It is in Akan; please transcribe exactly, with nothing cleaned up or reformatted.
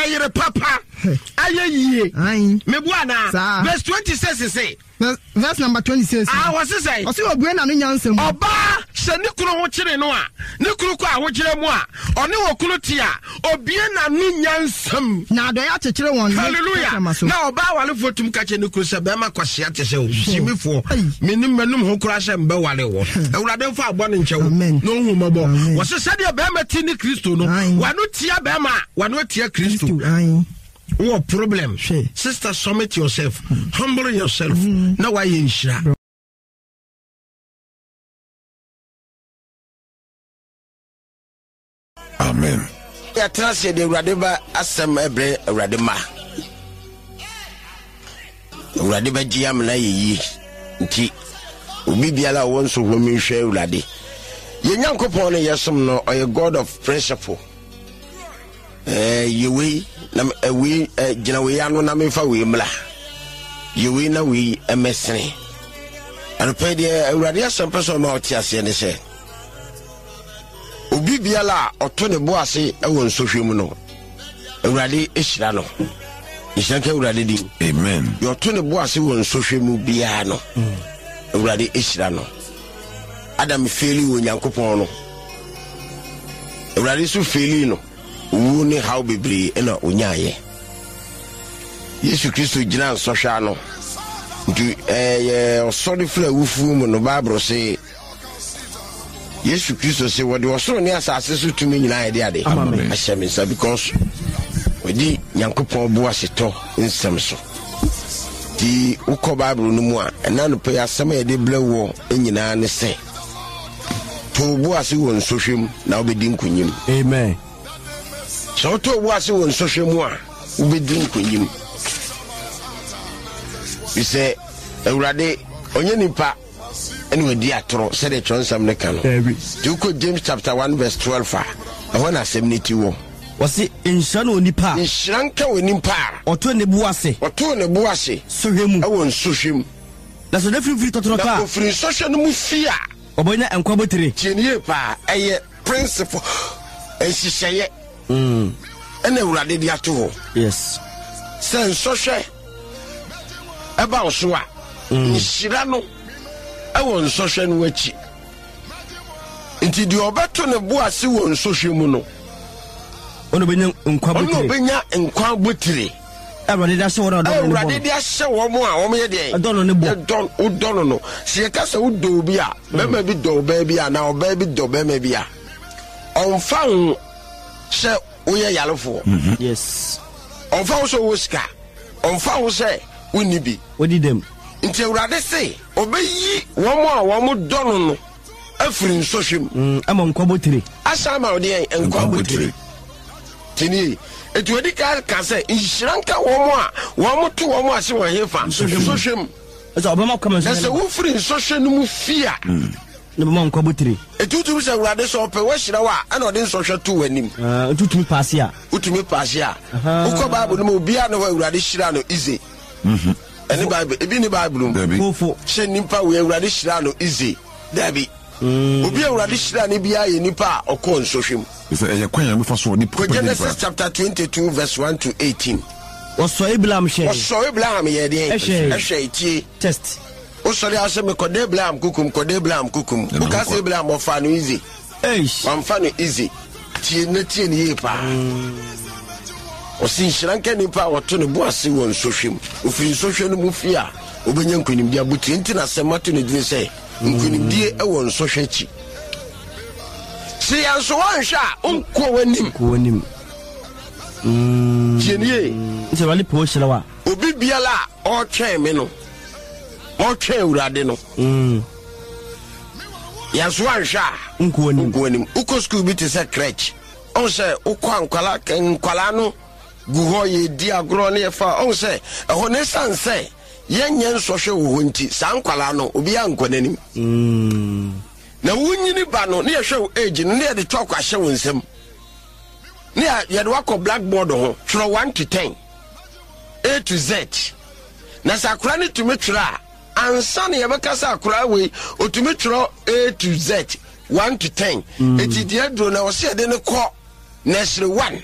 ayere papa aye ye ayin me buana verse twenty-six say verse number twenty-six ah what say o se obue na no nyansem oba se ne kunu ho kire no a ne kunu ko a ho kire mu a one wo kunu ti a obie na no nyansem na do ya chekire won hallelujah na oba wale fotum ka che ne kunu se be ma kwahye atese o simifo menim manum ho kura hye mbe wale wo ewurade fa abo ne nchewo no hu mabo wo se se de be ma ti ni Kristo no wanu tia be ma wanu tia Kristo ayin what problem? Sister, submit yourself, humble yourself. Now why you share? Amen. Ya transe de Radeba asem ebre Radema. Radeba jiam na yi nti obi biala won so ho mi hwe Urade. Ye Nyankopon no yesom no oye God of principle. Eh yewe na we gina we anu na me fa we mla yewe na we emesene anpe de Urade asem person ma otiase ne se obi biala oto ne bo ase e won sohwem no Urade ehira no ishanke Urade di amen yo to ne bo ase won sohwem bia no Urade ehira no Adam feli wo Nyankopon no Urade su feli no wu ni how bibri ena onyaye Yesu Kristo gina sohwa no nti eh osori fla wufu mu no Bible say Yesu Kristo say wodi osoro ni asase so tumi nyina ide ade ahyem nsa because wodi Nyankopon bo aseto nsem so ti ukọ Bible no mu a ena no pe asem e de blawo enyina ne se to bo ase won sohwem na obedi nkunyim amen. So to was on social media, we be doing kunyim. We say, Urade, onye nipa, anyway, dear Tro, said a transam necano. You could James chapter one, verse twelve. I want to seventy-two. Was it in Shano Nipa? In Shanka with Nimpa, or two in the Boise, or two in the Boise, so him, I won't sush him. That's a different free to free social mufia. Oboina and Quabatri, Cheniepa, a principle, and she say. Mm. And then Urade dia to yes. Sen social about Swa. Shirano. I want social wechi. Inti di obato ne bo ase won social mu no. Ono benya nkwa botire. Ono benya nkwa botire. Urade dia show ono. Urade dia show wo mo a wo me de. Don no bo. Don o don no. Se ka se wo do bi a, be ma bi do ba bi a na o ba bi do ba ma bi a. On fan se oye yalofo yes on fa so woska on fa wo se woni bi wodi dem nti Urade se obeyi wo mo a wo mo dono no afiri nsohwem mm ama nkobotire asa ma odi en nkobotire tini etu odi ka ka se nhyiranka wo mo a wo mo to wo mo ase wo hefa nsohwem eso obama kama so se wo firi nsohwe no mu fia no ma nkobotire etutu se Urade so pe wo hyira wa ana odi nsohwe to wanim ah ututumi paase a utumi paase a uko Bible no obi a no Urade hyira no ize mhm eni Bible ebi ni Bible fofo she nimpa we Urade hyira no ize dabi obi a Urade hyira ne bia ye nipa okọ nsohwem so e kwanya me fa so ni Genesis chapter twenty-two verse one to eighteen oso Abraham she oso Abraham ye de ehwe tie test osori ase me kode Abraham kukum kode Abraham kukum uka se Abraham ofa no easy eish am fa no easy tie na tie ne ye pa o sin shranka ni pa woto ne bo ase won sohwem ofin sohwe no mu fia obenya nkunim dia buti enti na semato ne dine se nkunim die e won sohwe chi si anso wanhwa onko wanim ko wanim mm tie ne ye se wali po shirawa obi biala o twen me no o twen Urade no mm yaso anhwa onko wanim onko wanim uko school bi te se crèche on se uko ankwala nkwala no guho ye di agro na fa on se eho ne sanse yenye nsohwe wo nti sankwala no obi ankonanim mm na wunyini ba no ne yehwe age no ne de twakwa hye wonsem ne ye de wakọ blackboard ho tro one to ten A to Z na sakura ne tumi tro ansa ne yebeka sakura we otumi tro A to Z one to ten eti de adro na o se de ne kọ nursery one